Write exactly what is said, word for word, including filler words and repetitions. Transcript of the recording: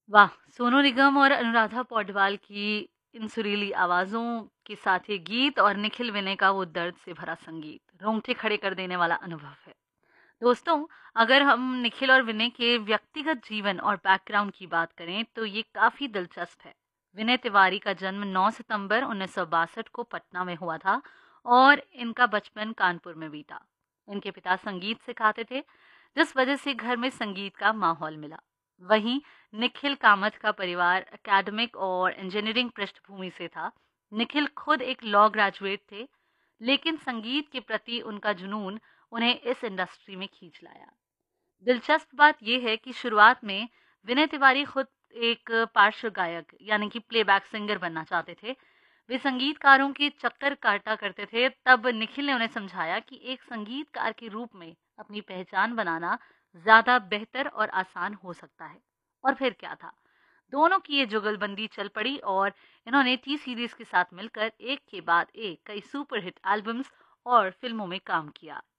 वाह! सोनू निगम और अनुराधा पौडवाल की इन सुरीली आवाज़ों के साथ ये गीत और निखिल विनय का वो दर्द से भरा संगीत, रोंगटे खड़े कर देने वाला अनुभव है। दोस्तों, अगर हम निखिल और विनय के व्यक्तिगत जीवन और बैकग्राउंड की बात करें, तो ये काफ़ी दिलचस्प है। विनय तिवारी का जन्म नौ सितंबर उन्नीस सौ बासठ को पटना में हुआ था और इनका बचपन कानपुर में बीता। इनके पिता संगीत सिखाते थे, जिस वजह से घर में संगीत का माहौल मिला। वहीं निखिल कामत का परिवार एकेडमिक और इंजीनियरिंग पृष्ठभूमि से था। निखिल खुद एक लॉ ग्रेजुएट थे, लेकिन संगीत के प्रति उनका जुनून उन्हें इस इंडस्ट्री में खींच लाया। दिलचस्प बात यह है कि शुरुआत में विनय तिवारी खुद एक पार्श्व गायक यानी कि प्लेबैक सिंगर बनना चाहते थे। वे संगीतकारों के चक्कर काटा करते थे। तब निखिल ने उन्हें समझाया कि एक संगीतकार के रूप में अपनी पहचान बनाना ज़्यादा बेहतर और आसान हो सकता है। और फिर क्या था, दोनों की ये जुगलबंदी चल पड़ी और इन्होंने टी सीरीज के साथ मिलकर एक के बाद एक कई सुपरहिट एल्बम्स और फिल्मों में काम किया।